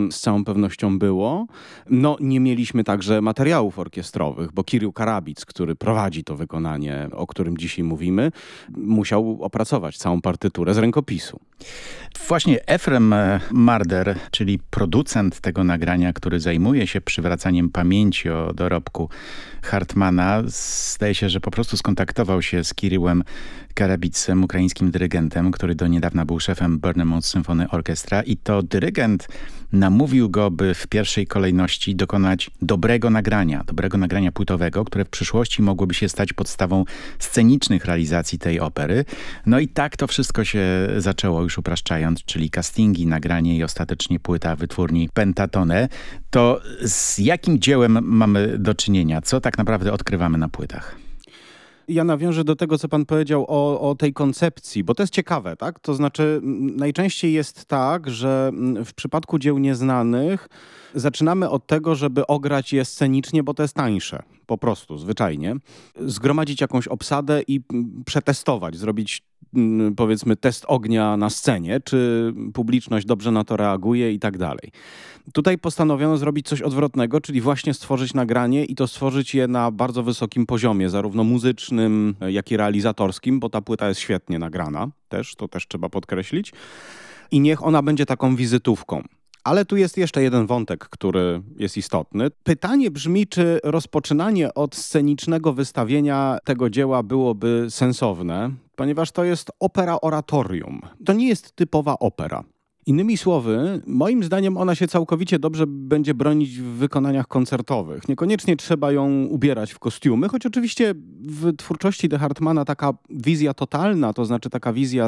z całą pewnością było. No, nie mieliśmy także materiałów orkiestrowych, bo Kirill Karabic, który prowadzi to wykonanie, o którym dzisiaj mówimy, musiał opracować całą partyturę z rękopisu. Właśnie Efrem Marder, czyli producent tego nagrania, który zajmuje się przywracaniem pamięci o dorobku Hartmana, zdaje się, że po prostu skontaktował się z Kirillem Karabicem, ukraińskim dyrygentem, który do niedawna był szefem Bournemouth Symphony Orchestra, i to dyrygent namówił go, by w pierwszej kolejności dokonać dobrego nagrania płytowego, które w przyszłości mogłoby się stać podstawą scenicznych realizacji tej opery. No i tak to wszystko się zaczęło, już upraszczając, czyli castingi, nagranie i ostatecznie płyta wytwórni Pentatone. To z jakim dziełem mamy do czynienia? Co tak naprawdę odkrywamy na płytach? Ja nawiążę do tego, co pan powiedział o tej koncepcji, bo to jest ciekawe, tak? To znaczy najczęściej jest tak, że w przypadku dzieł nieznanych zaczynamy od tego, żeby ograć je scenicznie, bo to jest tańsze. Po prostu, zwyczajnie. Zgromadzić jakąś obsadę i przetestować, zrobić powiedzmy test ognia na scenie, czy publiczność dobrze na to reaguje i tak dalej. Tutaj postanowiono zrobić coś odwrotnego, czyli właśnie stworzyć nagranie i to stworzyć je na bardzo wysokim poziomie, zarówno muzycznym, jak i realizatorskim, bo ta płyta jest świetnie nagrana, to też trzeba podkreślić. I niech ona będzie taką wizytówką. Ale tu jest jeszcze jeden wątek, który jest istotny. Pytanie brzmi, czy rozpoczynanie od scenicznego wystawienia tego dzieła byłoby sensowne, ponieważ to jest opera oratorium. To nie jest typowa opera. Innymi słowy, moim zdaniem ona się całkowicie dobrze będzie bronić w wykonaniach koncertowych. Niekoniecznie trzeba ją ubierać w kostiumy, choć oczywiście w twórczości de Hartmana taka wizja totalna, to znaczy taka wizja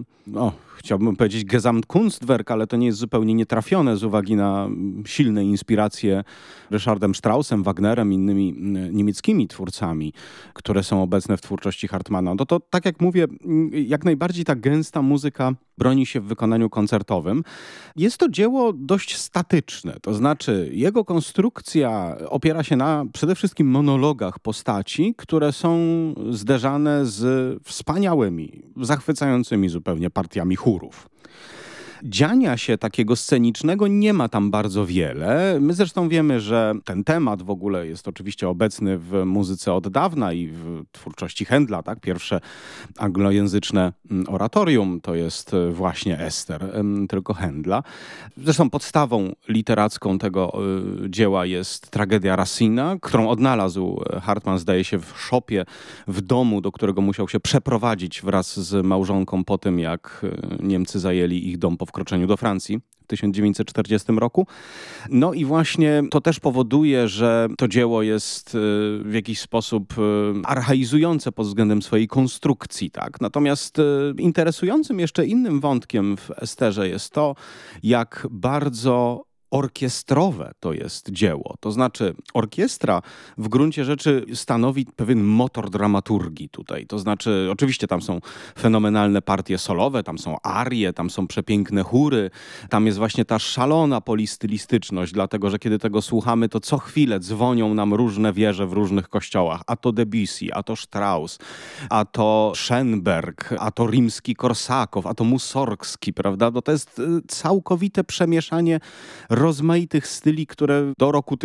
chciałbym powiedzieć Gesamtkunstwerk, ale to nie jest zupełnie nietrafione z uwagi na silne inspiracje Ryszardem Straussem, Wagnerem, innymi niemieckimi twórcami, które są obecne w twórczości Hartmana. No to tak jak mówię, jak najbardziej ta gęsta muzyka broni się w wykonaniu koncertowym. Jest to dzieło dość statyczne, to znaczy jego konstrukcja opiera się na przede wszystkim monologach postaci, które są zderzane z wspaniałymi, zachwycającymi zupełnie partiami chórów. Dziania się takiego scenicznego nie ma tam bardzo wiele. My zresztą wiemy, że ten temat w ogóle jest oczywiście obecny w muzyce od dawna i w twórczości Händla, tak? Pierwsze anglojęzyczne oratorium to jest właśnie Ester, tylko Händla. Zresztą podstawą literacką tego dzieła jest tragedia Racina, którą odnalazł Hartman, zdaje się, w szopie w domu, do którego musiał się przeprowadzić wraz z małżonką po tym, jak Niemcy zajęli ich dom po wkroczeniu do Francji w 1940 roku. No i właśnie to też powoduje, że to dzieło jest w jakiś sposób archaizujące pod względem swojej konstrukcji, tak? Natomiast interesującym jeszcze innym wątkiem w Esterze jest to, jak bardzo orkiestrowe to jest dzieło. To znaczy orkiestra w gruncie rzeczy stanowi pewien motor dramaturgii tutaj. To znaczy oczywiście tam są fenomenalne partie solowe, tam są arie, tam są przepiękne chóry, tam jest właśnie ta szalona polistylistyczność, dlatego że kiedy tego słuchamy, to co chwilę dzwonią nam różne wieże w różnych kościołach. A to Debussy, a to Strauss, a to Schönberg, a to Rimski-Korsakow, a to Mussorgski, prawda? To jest całkowite przemieszanie rozmaitych styli, które do roku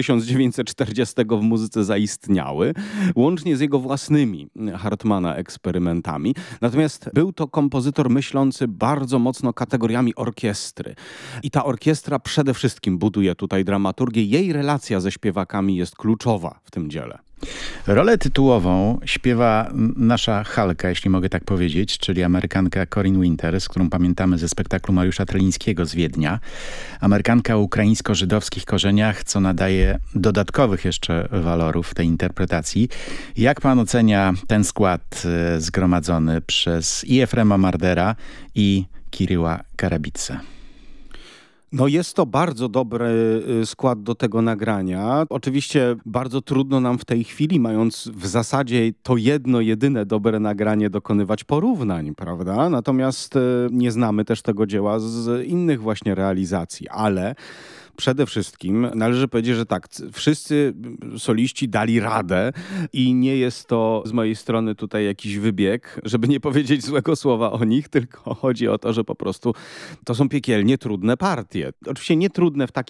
1940 w muzyce zaistniały, łącznie z jego własnymi Hartmana eksperymentami. Natomiast był to kompozytor myślący bardzo mocno kategoriami orkiestry. I ta orkiestra przede wszystkim buduje tutaj dramaturgię. Jej relacja ze śpiewakami jest kluczowa w tym dziele. Rolę tytułową śpiewa nasza Halka, jeśli mogę tak powiedzieć, czyli Amerykanka Corinne Winters, którą pamiętamy ze spektaklu Mariusza Trelińskiego z Wiednia. Amerykanka o ukraińsko-żydowskich korzeniach, co nadaje dodatkowych jeszcze walorów tej interpretacji. Jak pan ocenia ten skład zgromadzony przez i Efrema Mardera i Kiryła Karabicę? No jest to bardzo dobry skład do tego nagrania. Oczywiście bardzo trudno nam w tej chwili, mając w zasadzie to jedyne dobre nagranie, dokonywać porównań, prawda? Natomiast nie znamy też tego dzieła z innych właśnie realizacji, ale przede wszystkim należy powiedzieć, że tak, wszyscy soliści dali radę i nie jest to z mojej strony tutaj jakiś wybieg, żeby nie powiedzieć złego słowa o nich, tylko chodzi o to, że po prostu to są piekielnie trudne partie. Oczywiście nie trudne w taki